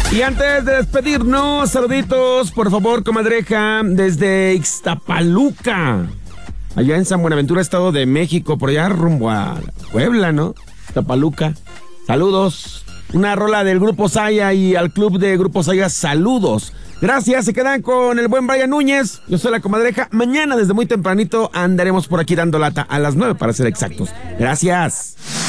Y antes de despedirnos, saluditos, por favor, comadreja, desde Ixtapaluca, allá en San Buenaventura, Estado de México, por allá rumbo a Puebla, ¿no? Ixtapaluca. Saludos. Una rola del Grupo Saya y al club de Grupo Saya, saludos. Gracias, se quedan con el buen Brian Núñez. Yo soy la comadreja. Mañana desde muy tempranito andaremos por aquí dando lata a las 9 para ser exactos. Gracias.